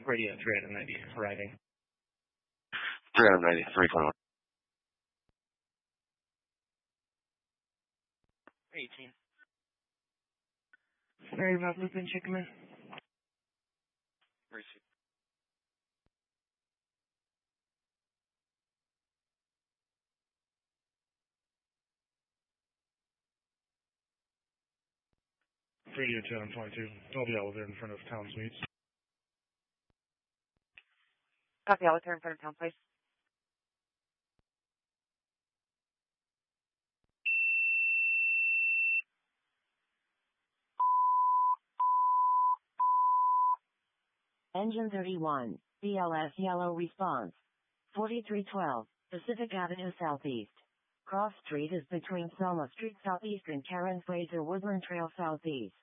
Radio 390, arriving. 390, 321. 18. Mary Bob Lupin, check him in. Receive. Radio 1022. I'll be out there in front of Town Suites. Copy, I'll return in front of Town Place. Engine 31, BLS yellow response. 4312, Pacific Avenue Southeast. Cross Street is between Selma Street Southeast and Karen Fraser Woodland Trail Southeast.